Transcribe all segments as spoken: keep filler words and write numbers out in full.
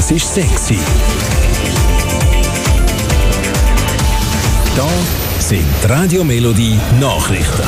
Es ist sexy. Da sind die Radio Melodie Nachrichten.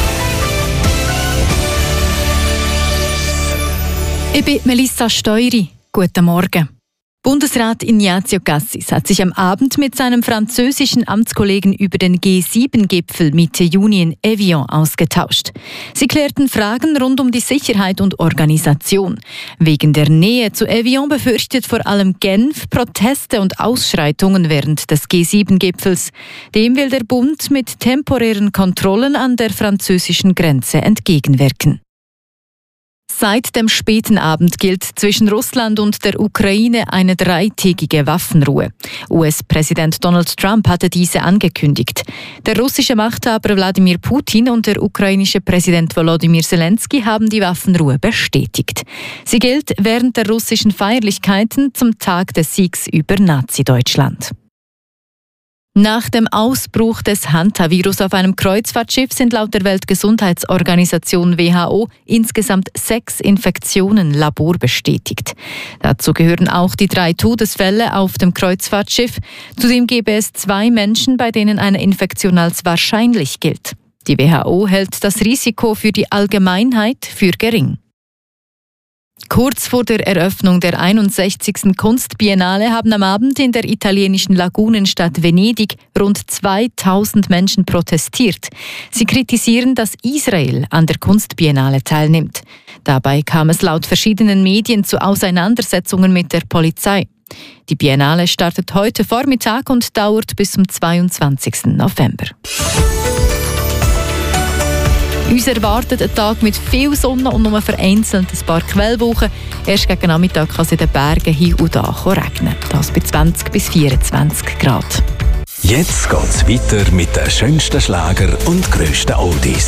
Ich bin Melissa Steury. Guten Morgen. Bundesrat Ignazio Cassis hat sich am Abend mit seinem französischen Amtskollegen über den G sieben Gipfel Mitte Juni in Evian ausgetauscht. Sie klärten Fragen rund um die Sicherheit und Organisation. Wegen der Nähe zu Evian befürchtet vor allem Genf Proteste und Ausschreitungen während des G sieben Gipfels. Dem will der Bund mit temporären Kontrollen an der französischen Grenze entgegenwirken. Seit dem späten Abend gilt zwischen Russland und der Ukraine eine dreitägige Waffenruhe. U S-Präsident Donald Trump hatte diese angekündigt. Der russische Machthaber Wladimir Putin und der ukrainische Präsident Volodymyr Zelensky haben die Waffenruhe bestätigt. Sie gilt während der russischen Feierlichkeiten zum Tag des Siegs über Nazi-Deutschland. Nach dem Ausbruch des Hantavirus auf einem Kreuzfahrtschiff sind laut der Weltgesundheitsorganisation W H O insgesamt sechs Infektionen laborbestätigt. Dazu gehören auch die drei Todesfälle auf dem Kreuzfahrtschiff. Zudem gäbe es zwei Menschen, bei denen eine Infektion als wahrscheinlich gilt. Die W H O hält das Risiko für die Allgemeinheit für gering. Kurz vor der Eröffnung der einundsechzigsten Kunstbiennale haben am Abend in der italienischen Lagunenstadt Venedig rund zweitausend Menschen protestiert. Sie kritisieren, dass Israel an der Kunstbiennale teilnimmt. Dabei kam es laut verschiedenen Medien zu Auseinandersetzungen mit der Polizei. Die Biennale startet heute Vormittag und dauert bis zum zweiundzwanzigsten November. Uns erwartet ein Tag mit viel Sonne und nur vereinzelt ein paar Quellwolken. Erst gegen Nachmittag kann es in den Bergen hier und da regnen. Das bei zwanzig bis vierundzwanzig Grad. Jetzt geht's weiter mit den schönsten Schlager und grössten Oldies.